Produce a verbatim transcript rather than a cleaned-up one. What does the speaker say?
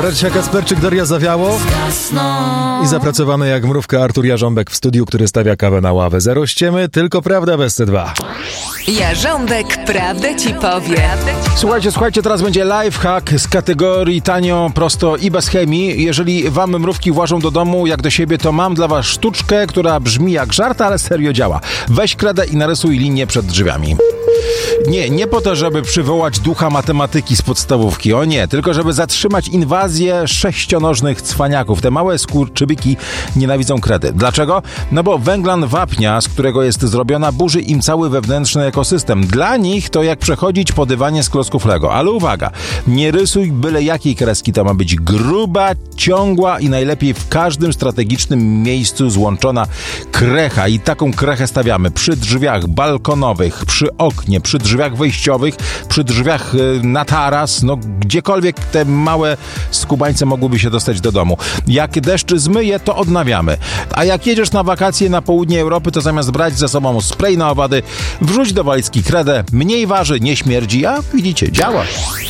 Marcia Kasperczyk, Daria Zawiało i zapracowany jak mrówka Artur Jarząbek w studiu, który stawia kawę na ławę. Zero ściemy, tylko prawda bez C dwa. Jarząbek prawdę ci powie. Słuchajcie, słuchajcie, teraz będzie lifehack z kategorii tanio, prosto i bez chemii. Jeżeli wam mrówki włażą do domu jak do siebie, to mam dla was sztuczkę, która brzmi jak żart, ale serio działa. Weź kredę i narysuj linię przed drzwiami. Nie, nie po to, żeby przywołać ducha matematyki z podstawówki, o nie, tylko żeby zatrzymać inwazję sześcionożnych cwaniaków. Te małe skurczybyki nienawidzą kredy. Dlaczego? No bo węglan wapnia, z którego jest zrobiona, burzy im cały wewnętrzny ekosystem. Dla nich to jak przechodzić po dywanie z klocków Lego. Ale uwaga, nie rysuj byle jakiej kreski, to ma być gruba, ciągła i najlepiej w każdym strategicznym miejscu złączona krecha. I taką krechę stawiamy przy drzwiach balkonowych, przy oknie, przy drzwiach wejściowych, przy drzwiach na taras, no gdziekolwiek te małe skubańce mogłyby się dostać do domu. Jak deszcz zmyje, to odnawiamy. A jak jedziesz na wakacje na południe Europy, to zamiast brać ze sobą spray na owady, wrzuć do walizki kredę, mniej waży, nie śmierdzi, a widzicie, działa.